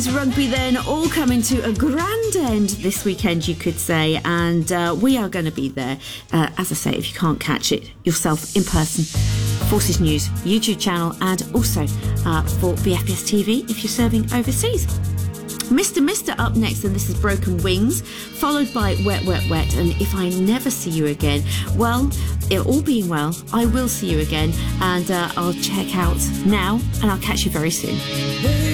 Rugby then all coming to a grand end this weekend, you could say, and we are going to be there, as I say, if you can't catch it yourself in person. Forces News YouTube channel, and also for BFBS TV if you're serving overseas. Mr. up next, and this is Broken Wings, followed by Wet, Wet, Wet, and If I Never See You Again. Well, it all being well, I will see you again, and I'll check out now, and I'll catch you very soon.